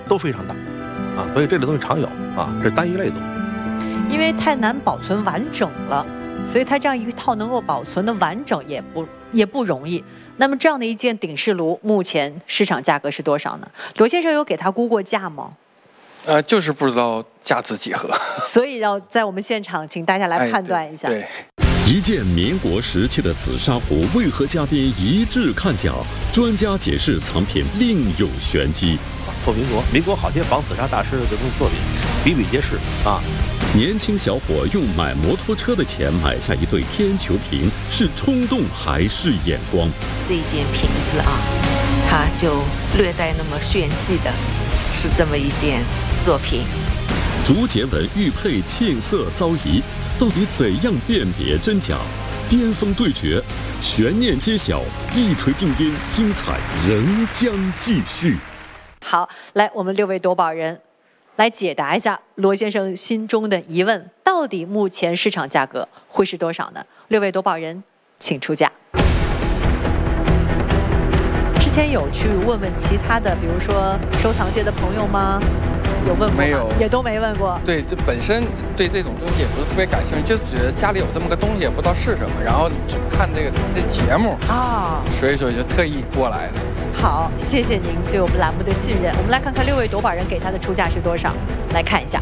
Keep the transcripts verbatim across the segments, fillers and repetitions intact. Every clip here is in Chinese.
都非常大，啊，所以这类东西常有啊，这是单一类东西。 因为太难保存完整了，所以它这样一套能够保存的完整也不也不容易。那么这样的一件鼎式炉，目前市场价格是多少呢？罗先生有给他估过价吗？ 呃，就是不知道价值几何， 所以要在我们现场，请大家来判断一下。 哎、对。对一件民国时期的紫砂壶，为何嘉宾一致看假？专家解释藏品另有玄机。 后民国，民国好些仿紫砂大师的这种作品比比皆是啊。 年轻小伙用买摩托车的钱买下一对天球瓶，是冲动还是眼光？ 这一件瓶子啊，它就略带那么炫技的，是这么一件作品。 竹节纹玉佩沁色遭疑，到底怎样辨别真假？巅峰对决，悬念揭晓，一锤定音，精彩仍将继续。 好，来，我们六位夺宝人来解答一下罗先生心中的疑问，到底目前市场价格会是多少呢？六位夺宝人，请出价。之前有去问问其他的，比如说收藏界的朋友吗？有问过吗？ 没有， 也都没问过。 对，这本身对这种东西也不是特别感兴趣，就觉得家里有这么个东西，也不知道是什么，然后总看这个这节目啊，所以说就特意过来的。 好，谢谢您对我们栏目的信任。我们来看看六位夺宝人给他的出价是多少，来看一下：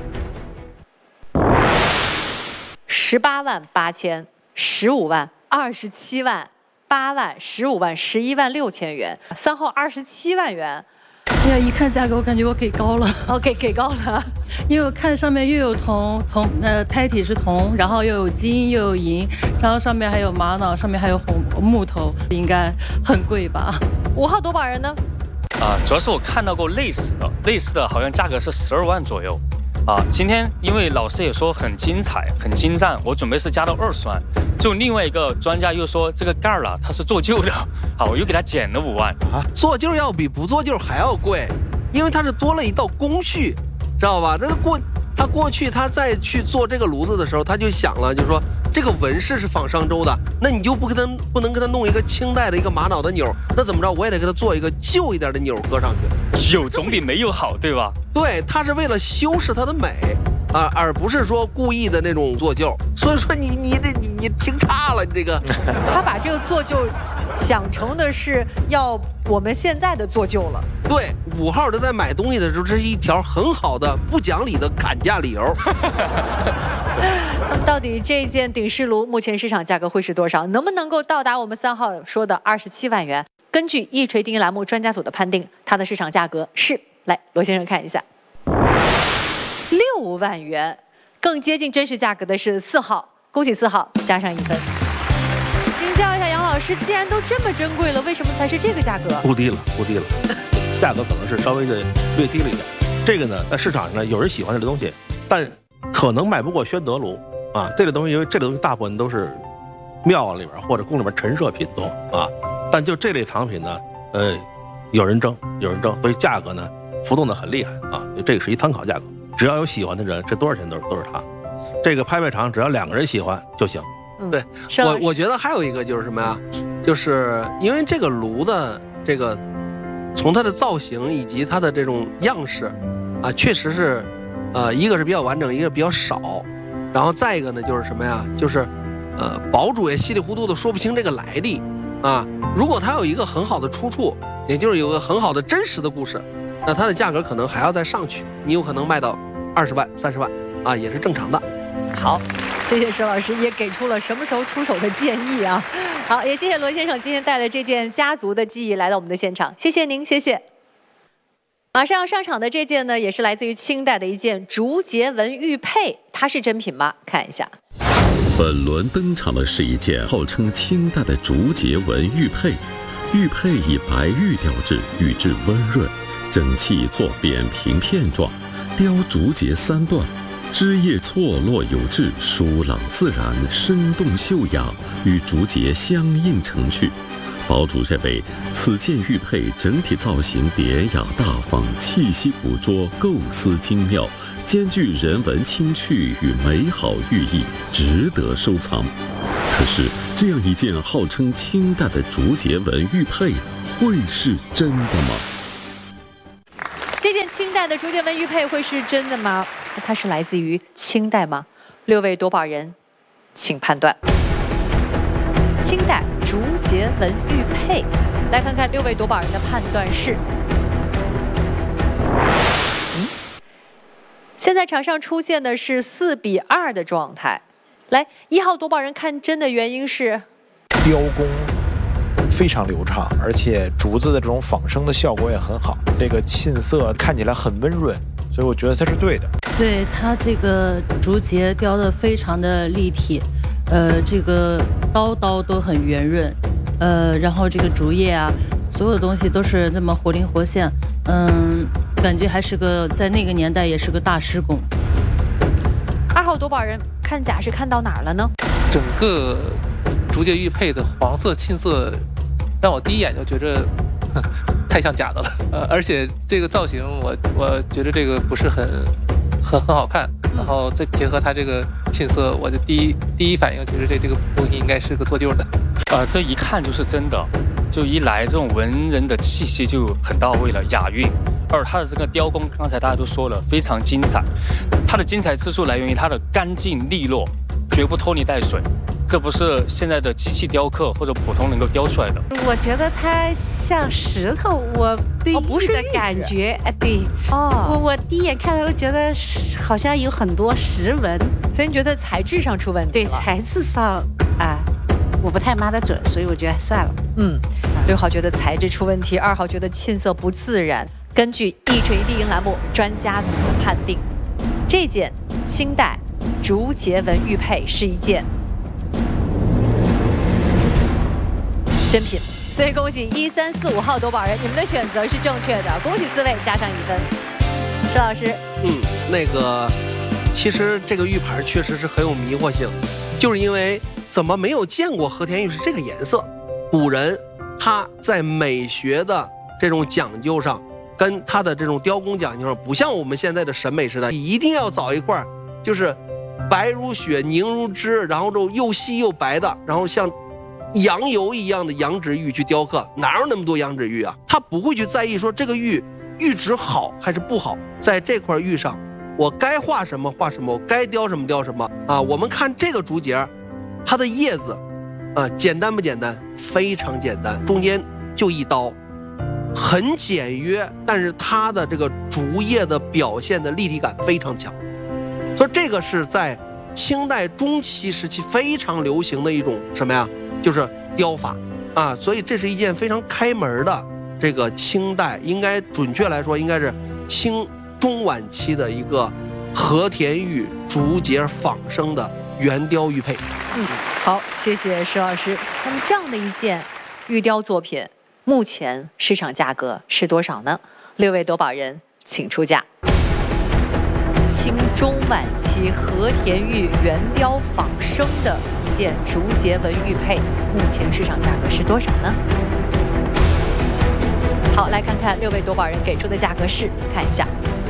十八万八千、十五万、二十七万、八万、十五万、十一万六千元。三号二十七万元。 哎呀，一看价格，我感觉我给高了。 哦，给给高了， 因为我看上面又有铜铜，呃，胎体是铜，然后又有金又有银，然后上面还有玛瑙，上面还有红木头，应该很贵吧？ 五号夺宝人呢？ 啊，主要是我看到过类似的，类似的好像价格是十二万左右。啊，今天因为老师也说很精彩、很精湛，我准备是加到二十万。就另外一个专家又说这个盖儿啊，它是做旧的，好，我又给他减了五万。 啊，做旧要比不做旧还要贵，因为它是多了一道工序，知道吧？这过他过去他再去做这个炉子的时候，他就想了，就是说这个纹饰是仿商周的，那你就不给他不能给他弄一个清代的一个玛瑙的钮，那怎么着我也得给他做一个旧一点的钮搁上去， 有总比没有好，对吧？ 对，他是为了修饰它的美啊，而不是说故意的那种做旧。所以说你你这你你听差了，你这个。 他把这个做旧想成的是要我们现在的做旧了。 对，五号的在买东西的时候，这是一条很好的不讲理的砍价理由。 那么到底这件鼎式炉目前市场价格会是多少？能不能够到达我们三号说的二十七万元？根据一锤定音栏目专家组的判定，它的市场价格是，来罗先生看一下，六万元，更接近真实价格的是四号，恭喜四号加上一分。请教一下杨老师，既然都这么珍贵了，为什么才是这个价格？ 不低了，不低了，价格可能是稍微的略低了一点。这个呢，在市场上呢，有人喜欢这个东西，但可能卖不过宣德炉啊。这类东西，因为这类东西大部分都是庙里边或者宫里边陈设品种啊。但就这类藏品呢，呃，有人争，有人争，所以价格呢浮动的很厉害啊。这个是一参考价格，只要有喜欢的人，这多少钱都是都是他。这个拍卖场只要两个人喜欢就行。 嗯、 对，我我觉得还有一个就是什么呀？就是因为这个炉的这个从它的造型以及它的这种样式啊，确实是呃一个是比较完整，一个比较少。然后再一个呢，就是什么呀？就是呃堡主也稀里糊涂的说不清这个来历啊。如果它有一个很好的出处，也就是有个很好的真实的故事，那它的价格可能还要再上去，你有可能卖到二十万、三十万啊，也是正常的。 好，谢谢石老师，也给出了什么时候出手的建议啊。好，也谢谢罗先生今天带了这件家族的记忆来到我们的现场，谢谢您，谢谢。马上要上场的这件呢，也是来自于清代的一件竹节纹玉佩，它是真品吗？看一下。 本轮登场的是一件号称清代的竹节纹玉佩，玉佩以白玉雕制，玉质温润，整器做扁平片状，雕竹节三段，枝叶错落有致，疏朗自然，生动秀雅，与竹节相映成趣。堡主认为此件玉佩整体造型典雅大方，气息捕捉，构思精妙，兼具人文清趣与美好寓意，值得收藏。可是这样一件号称清代的竹节纹玉佩会是真的吗？ 这件件清代的竹节纹玉佩会是真的吗？它是来自于清代吗？六位夺宝人，请判断。清代竹节纹玉佩，来看看六位夺宝人的判断是。嗯，现在场上出现的是四比二的状态。来，一号夺宝人看真的原因是雕工非常流畅，而且竹子的这种仿生的效果也很好，这个沁色看起来很温润，所以我觉得它是对的。 对，它这个竹节雕得非常的立体，呃，这个刀刀都很圆润，呃，然后这个竹叶啊，所有东西都是这么活灵活现，嗯，感觉还是个在那个年代也是个大师工。 二号夺宝人看甲是看到哪儿了呢？ 整个竹节玉佩的黄色沁色，让我第一眼就觉着太像假的了。呃，而且这个造型我，我我觉得这个不是很很很好看。然后再结合它这个沁色，我的第一第一反应觉得这这个东西应该是个做旧的。 啊、呃，这一看就是真的，就一来这种文人的气息就很到位了，雅韵。二，它的这个雕工，刚才大家都说了，非常精彩。它的精彩之处来源于它的干净利落，绝不拖泥带水。这不是现在的机器雕刻或者普通能够雕出来的。 我觉得它像石头，我对玉的感觉，哎、哦，对，哦，我我第一眼看到了，觉得好像有很多石纹， 所以你觉得材质上出问题了？对，材质上啊，我不太码得准，所以我觉得算了。 嗯，六号觉得材质出问题，二号觉得沁色不自然。根据一锤定音栏目专家组的判定，这件清代竹节纹玉佩是一件真品，所以恭喜一三四五号夺宝人，你们的选择是正确的，恭喜四位加上一分。石老师， 嗯，那个其实这个玉牌确实是很有迷惑性，就是因为怎么没有见过和田玉是这个颜色？古人他在美学的这种讲究上，跟他的这种雕工讲究上，不像我们现在的审美时代，一定要找一块就是白如雪、凝如脂，然后就又细又白的，然后像羊油一样的羊脂玉去雕刻，哪有那么多羊脂玉啊？他不会去在意说这个玉玉质好还是不好，在这块玉上，我该画什么画什么，我该雕什么雕什么啊！我们看这个竹节，它的叶子，啊，简单不简单？非常简单，中间就一刀，很简约，但是它的这个竹叶的表现的立体感非常强，所以这个是在清代中期时期非常流行的一种什么呀？就是雕法啊，所以这是一件非常开门的这个清代，应该准确来说应该是清中晚期的一个和田玉竹节仿生的圆雕玉佩。 嗯，好，谢谢石老师。那么这样的一件玉雕作品，目前市场价格是多少呢？六位夺宝人请出价。清中晚期和田玉圆雕仿生的一件竹节纹玉佩，目前市场价格是多少呢？好，来看看六位夺宝人给出的价格是，看一下，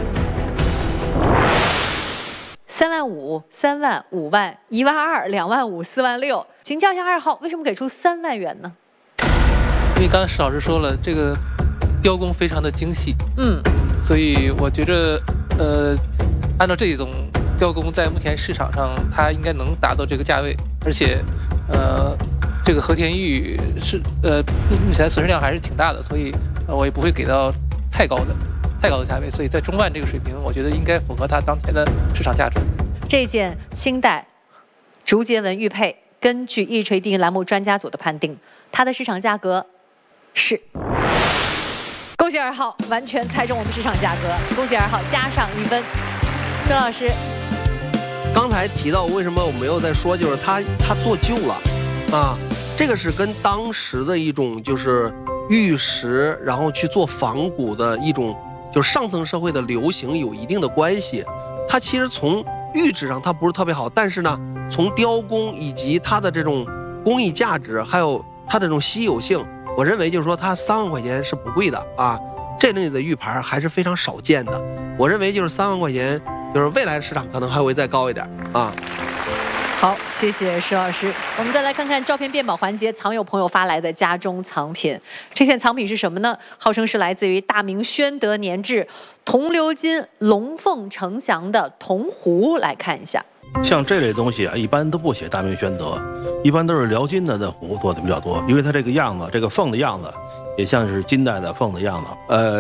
三万五、三万、五万、一万二、两万五、四万六。请教一下二号，为什么给出三万元呢？ 因为刚才石老师说了，这个雕工非常的精细， 嗯， 所以我觉着，呃。按照这种雕工，在目前市场上，它应该能达到这个价位，而且，呃，这个和田玉是呃目前损失量还是挺大的，所以、呃、我也不会给到太高的、太高的价位，所以在中万这个水平，我觉得应该符合它当前的市场价值。 这件清代竹节纹玉佩，根据一锤定音栏目专家组的判定，它的市场价格是。恭喜二号完全猜中我们市场价格，恭喜二号加上一分。周老师， 刚才提到为什么我没有在说，就是他他做旧了啊，这个是跟当时的一种就是玉石，然后去做仿古的一种就是上层社会的流行有一定的关系。它其实从玉质上它不是特别好，但是呢，从雕工以及它的这种工艺价值，还有它的这种稀有性，我认为就是说它三万块钱是不贵的啊。这类的玉牌还是非常少见的，我认为就是三万块钱。就是未来的市场可能还会再高一点啊。 好，谢谢石老师。我们再来看看照片辨宝环节，藏友朋友发来的家中藏品。这件藏品是什么呢？号称是来自于大明宣德年制铜鎏金龙凤呈祥的铜壶，来看一下。 像这类东西啊，一般都不写大明宣德，一般都是辽金的的壶做的比较多，因为它这个样子，这个凤的样子，也像是金代的凤的样子。呃。